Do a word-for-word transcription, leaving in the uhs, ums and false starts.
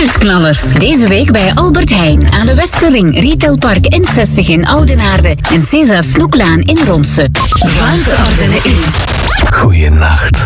Nieuwsknallers. Deze week bij Albert Heijn aan de Westerring, Retailpark N zestig in Oudenaarde en César Snoeklaan in Ronse. Vlaamse Ardennen in. Goeienacht.